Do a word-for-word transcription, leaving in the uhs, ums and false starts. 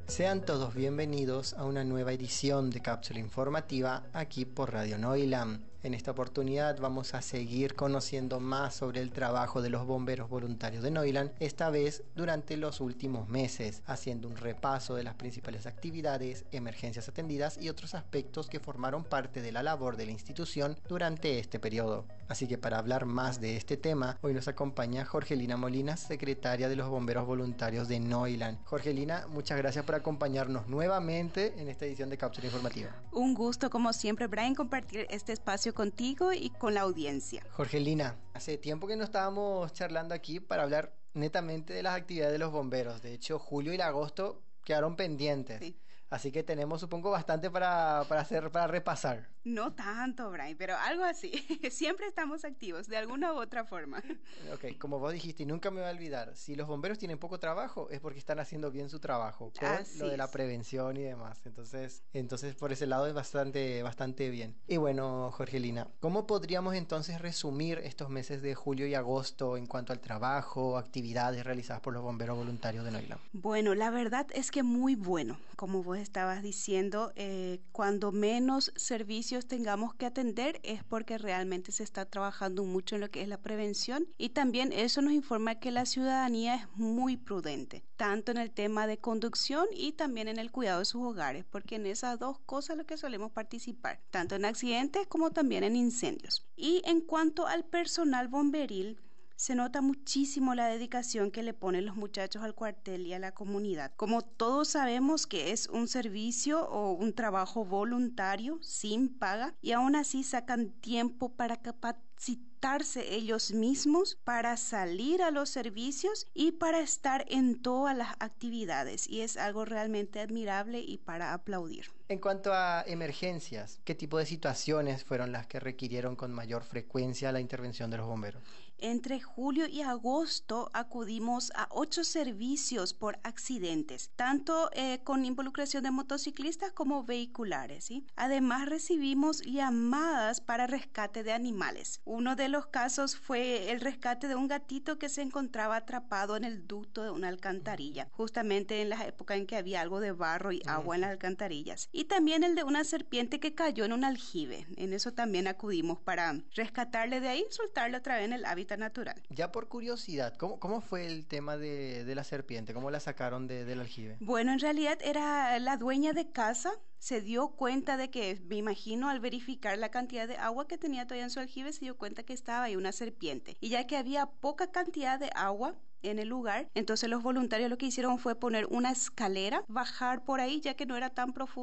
Sean todos bienvenidos a una nueva edición de Cápsula Informativa aquí por Radio Noilam. En esta oportunidad vamos a seguir conociendo más sobre el trabajo de los bomberos voluntarios de Noilam, esta vez durante los últimos meses, haciendo un repaso de las principales actividades, emergencias atendidas y otros aspectos que formaron parte de la labor de la institución durante este periodo. Así que para hablar más de este tema, hoy nos acompaña Jorgelina Molinas, secretaria de los bomberos voluntarios de Noilam. Jorgelina, muchas gracias por acompañarnos nuevamente en esta edición de Cápsula Informativa. Un gusto, como siempre, Brian, compartir este espacio contigo y con la audiencia. Jorgelina, hace tiempo que no estábamos charlando aquí para hablar netamente de las actividades de los bomberos. De hecho, julio y agosto quedaron pendientes. Sí. Así que tenemos, supongo, bastante para, para hacer, para repasar. No tanto, Brian, pero algo así. Siempre estamos activos, de alguna u otra forma. Ok, como vos dijiste, y nunca me voy a olvidar, si los bomberos tienen poco trabajo, es porque están haciendo bien su trabajo, con así lo de la prevención y demás. Entonces, entonces por ese lado es bastante, bastante bien. Y bueno, Jorgelina, ¿cómo podríamos entonces resumir estos meses de julio y agosto en cuanto al trabajo, actividades realizadas por los bomberos voluntarios de Noilam? Bueno, la verdad es que muy bueno, como vos estabas diciendo, eh, cuando menos servicios tengamos que atender es porque realmente se está trabajando mucho en lo que es la prevención, y también eso nos informa que la ciudadanía es muy prudente, tanto en el tema de conducción y también en el cuidado de sus hogares, porque en esas dos cosas lo que solemos participar, tanto en accidentes como también en incendios. Y en cuanto al personal bomberil, se nota muchísimo la dedicación que le ponen los muchachos al cuartel y a la comunidad. Como todos sabemos que es un servicio o un trabajo voluntario, sin paga, y aún así sacan tiempo para capacitarse ellos mismos, para salir a los servicios y para estar en todas las actividades. Y es algo realmente admirable y para aplaudir. En cuanto a emergencias, ¿qué tipo de situaciones fueron las que requirieron con mayor frecuencia la intervención de los bomberos? Entre julio y agosto acudimos a ocho servicios por accidentes, tanto eh, con involucración de motociclistas como vehiculares, ¿sí? Además recibimos llamadas para rescate de animales. Uno de los casos fue el rescate de un gatito que se encontraba atrapado en el ducto de una alcantarilla, justamente en la época en que había algo de barro y agua en las alcantarillas. Y también el de una serpiente que cayó en un aljibe. En eso también acudimos para rescatarle de ahí y soltarle otra vez en el hábitat natural. Ya por curiosidad, ¿cómo, cómo fue el tema de, de la serpiente? ¿Cómo la sacaron de, del aljibe? Bueno, en realidad era la dueña de casa, se dio cuenta de que, me imagino, al verificar la cantidad de agua que tenía todavía en su aljibe, se dio cuenta que estaba ahí una serpiente. Y ya que había poca cantidad de agua en el lugar, entonces los voluntarios lo que hicieron fue poner una escalera, bajar por ahí, ya que no era tan profundo,